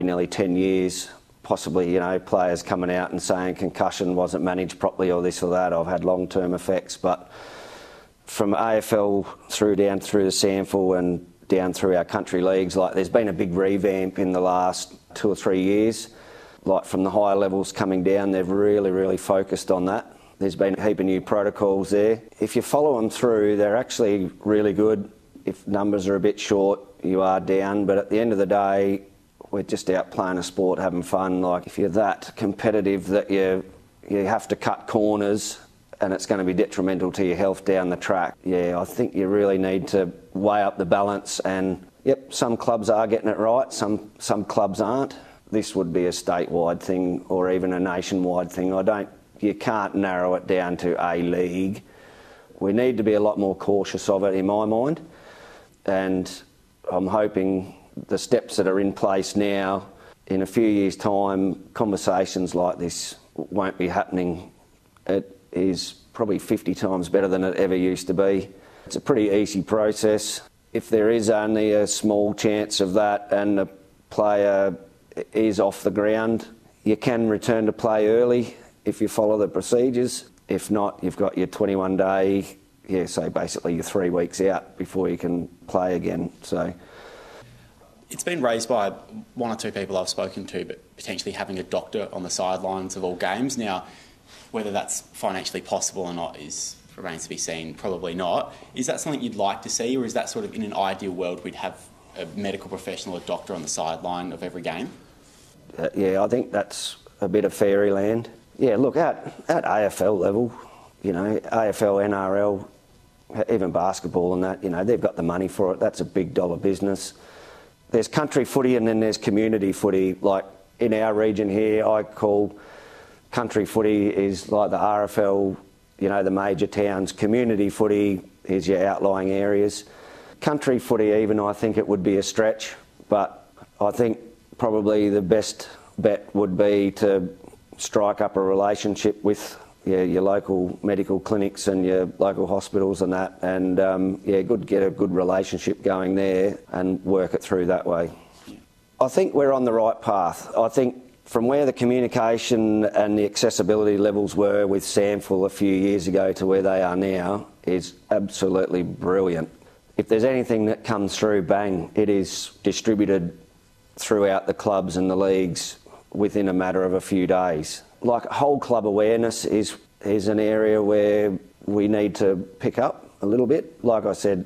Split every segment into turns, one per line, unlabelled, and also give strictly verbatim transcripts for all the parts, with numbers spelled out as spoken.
nearly ten years, possibly, you know, players coming out and saying concussion wasn't managed properly or this or that. I've had long-term effects, but from A F L through down through the SANFL and down through our country leagues, like there's been a big revamp in the last two or three years. Like from the higher levels coming down, they've really, really focused on that. There's been a heap of new protocols there. If you follow them through, they're actually really good. If numbers are a bit short, you are down, but at the end of the day, we're just out playing a sport, having fun. Like if you're that competitive that you you have to cut corners and it's going to be detrimental to your health down the track, yeah, I think you really need to weigh up the balance. And yep, some clubs are getting it right, some some clubs aren't. This would be a statewide thing or even a nationwide thing. I don't, you can't narrow it down to a league. We need to be a lot more cautious of it in my mind, and I'm hoping the steps that are in place now, in a few years' time, conversations like this won't be happening. It is probably fifty times better than it ever used to be. It's a pretty easy process. If there is only a small chance of that and the player is off the ground, you can return to play early if you follow the procedures. If not, you've got your twenty-one day, yeah, so basically you're three weeks out before you can play again. So
it's been raised by one or two people I've spoken to, but potentially having a doctor on the sidelines of all games. Now, whether that's financially possible or not is remains to be seen, probably not. Is that something you'd like to see, or is that sort of in an ideal world we'd have a medical professional, a doctor on the sideline of every game?
Uh, yeah, I think that's a bit of fairyland. Yeah, look, at, at A F L level, you know, A F L, N R L, even basketball and that, you know, they've got the money for it. That's a big dollar business. There's country footy and then there's community footy. Like in our region here, I call country footy is like the R F L, you know, the major towns. Community footy is your outlying areas. Country footy even, I think it would be a stretch, but I think probably the best bet would be to strike up a relationship with yeah, your local medical clinics and your local hospitals and that, and um, yeah, good get a good relationship going there and work it through that way. I think we're on the right path. I think from where the communication and the accessibility levels were with SANFL a few years ago to where they are now is absolutely brilliant. If there's anything that comes through, bang, it is distributed throughout the clubs and the leagues within a matter of a few days. Like whole club awareness is is an area where we need to pick up a little bit. Like I said,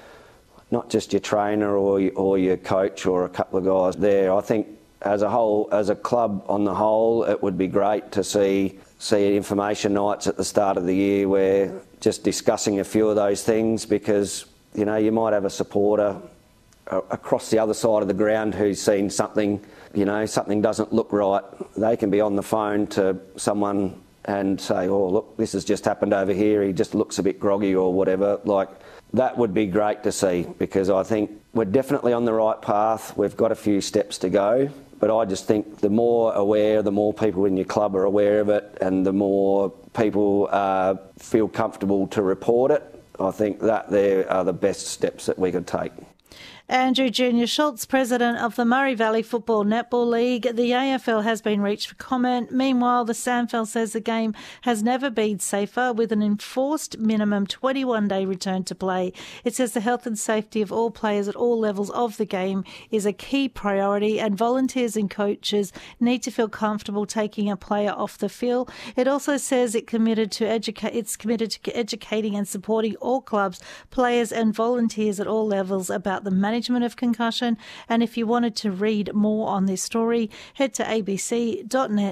not just your trainer or or your coach or a couple of guys there. I think as a whole, as a club on the whole, it would be great to see see information nights at the start of the year where just discussing a few of those things, because you know you might have a supporter across the other side of the ground who's seen something, you know, something doesn't look right. They can be on the phone to someone and say, oh, look, this has just happened over here, he just looks a bit groggy or whatever. Like, that would be great to see, because I think we're definitely on the right path. We've got a few steps to go, but I just think the more aware, the more people in your club are aware of it, and the more people uh, feel comfortable to report it, I think that there are the best steps that we could take.
Andrew Junior Schultz, president of the Murray Valley Football Netball League. The A F L has been reached for comment. Meanwhile, the SANFL says the game has never been safer, with an enforced minimum twenty-one day return to play. It says the health and safety of all players at all levels of the game is a key priority, and volunteers and coaches need to feel comfortable taking a player off the field. It also says it committed to educate. It's committed to educating and supporting all clubs, players and volunteers at all levels about the management Management of concussion. And if you wanted to read more on this story, head to abc.net.au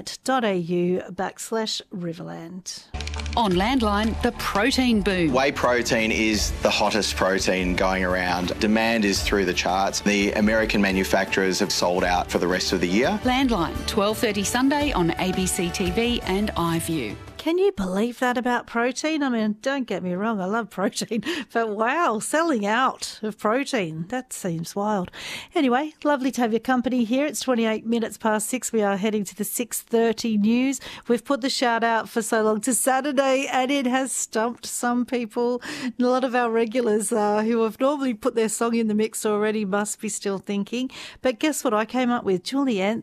backslash Riverland.
On Landline, the protein boom.
Whey protein is the hottest protein going around. Demand is through the charts. The American manufacturers have sold out for the rest of the year.
Landline, twelve thirty Sunday on A B C T V and iView.
Can you believe that about protein? I mean, don't get me wrong, I love protein, but wow, selling out of protein, that seems wild. Anyway, lovely to have your company here. It's twenty-eight minutes past six. We are heading to the six thirty news. We've put the shout out for so long to Saturday, and it has stumped some people. A lot of our regulars uh, who have normally put their song in the mix already must be still thinking. But guess what I came up with? Julianne